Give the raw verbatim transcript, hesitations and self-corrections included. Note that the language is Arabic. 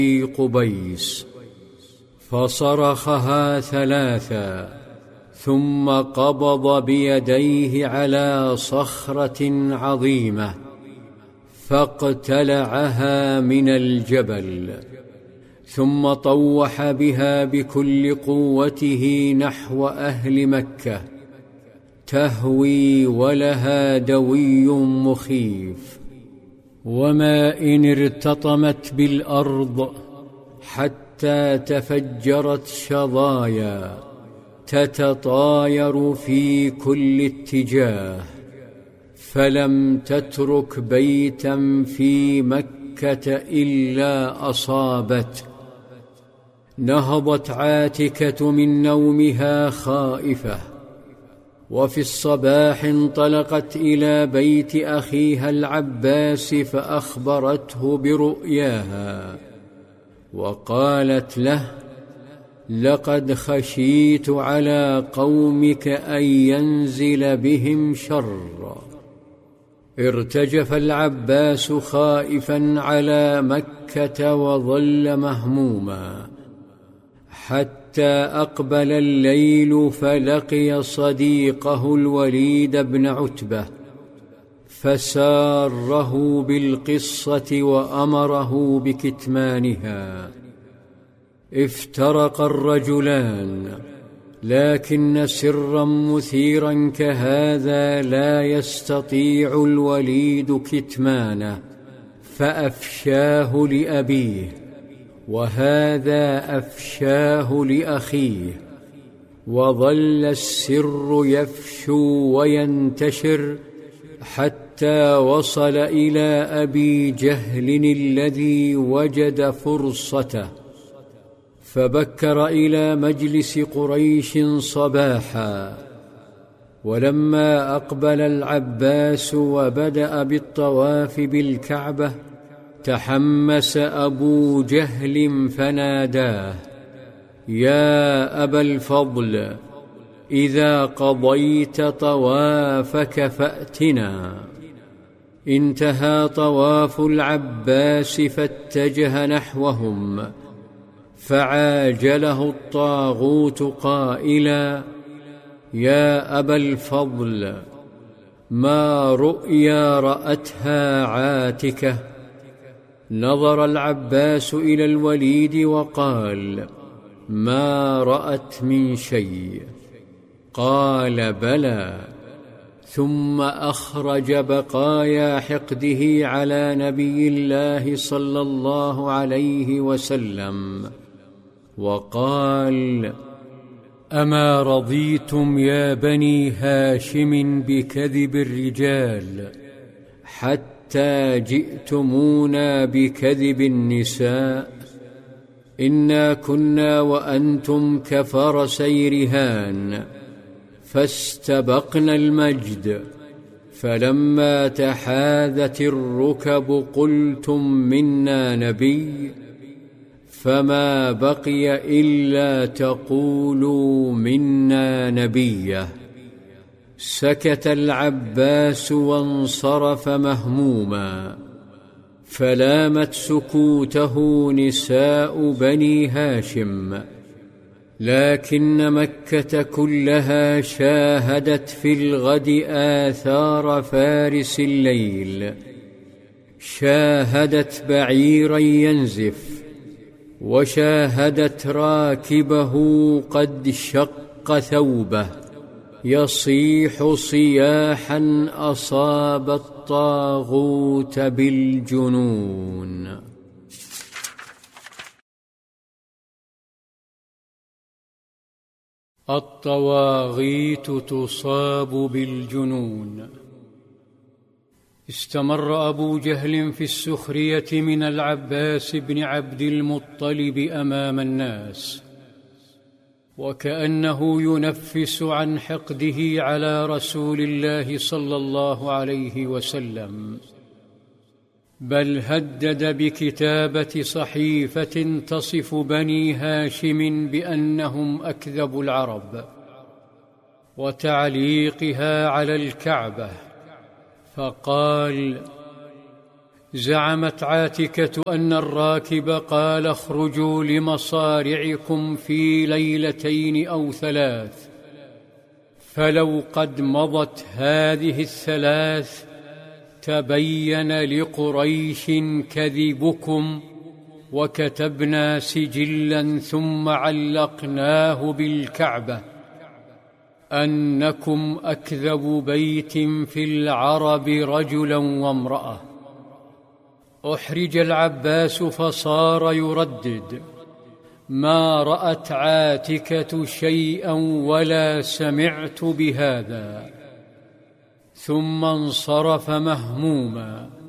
قبيس، فصرخها ثلاثا، ثم قبض بيديه على صخرة عظيمة فاقتلعها من الجبل، ثم طوح بها بكل قوته نحو أهل مكة، تهوي ولها دوي مخيف، وما إن ارتطمت بالأرض حتى تفجرت شظايا تتطاير في كل اتجاه، فلم تترك بيتا في مكة إلا أصابته. نهضت عاتكة من نومها خائفة، وفي الصباح انطلقت إلى بيت أخيها العباس فأخبرته برؤياها، وقالت له: لقد خشيت على قومك أن ينزل بهم شر. ارتجف العباس خائفا على مكة وظل مهموما، حتى أقبل الليل فلقي صديقه الوليد بن عتبة، فساره بالقصة وأمره بكتمانها. افترق الرجلان، لكن سرا مثيرا كهذا لا يستطيع الوليد كتمانه، فأفشاه لأبيه، وهذا أفشاه لأخيه، وظل السر يفشو وينتشر حتى وصل إلى أبي جهل الذي وجد فرصته، فبكر إلى مجلس قريش صباحا. ولما أقبل العباس وبدأ بالطواف بالكعبة، تحمس أبو جهل فناداه: يا أبا الفضل، إذا قضيت طوافك فأتنا. انتهى طواف العباس فاتجه نحوهم، فعاجله الطاغوت قائلا: يا أبا الفضل، ما رؤيا رأتها عاتكة؟ نظر العباس إلى الوليد وقال: ما رأت من شيء. قال: بلى. ثم أخرج بقايا حقده على نبي الله صلى الله عليه وسلم وقال: أما رضيتم يا بني هاشم بكذب الرجال حتى جئتمونا بكذب النساء؟ إنا كنا وأنتم كفرسي رهان، فاستبقنا المجد، فلما تحاذت الركب قلتم منا نبي، فما بقي إلا تقولوا منا نبيه. سكت العباس وانصرف مهموما، فلامت سكوته نساء بني هاشم، لكن مكة كلها شاهدت في الغد آثار فارس الليل، شاهدت بعيرا ينزف، وشاهدت راكبه قد شق ثوبه يصيح صياحا أصاب الطاغوت بالجنون. الطواغيت تصاب بالجنون. استمر أبو جهل في السخرية من العباس بن عبد المطلب أمام الناس، وكأنه ينفس عن حقده على رسول الله صلى الله عليه وسلم، بل هدد بكتابة صحيفة تصف بني هاشم بأنهم أكذب العرب، وتعليقها على الكعبة، فقال: زعمت عاتكة أن الراكب قال: اخرجوا لمصارعكم في ليلتين أو ثلاث، فلو قد مضت هذه الثلاث تبين لقريش كذبكم، وكتبنا سجلا ثم علقناه بالكعبة أنكم أكذب بيت في العرب رجلا وامرأة. أحرج العباس فصار يردد: ما رأت عاتكة شيئا ولا سمعت بهذا، ثم انصرف مهموما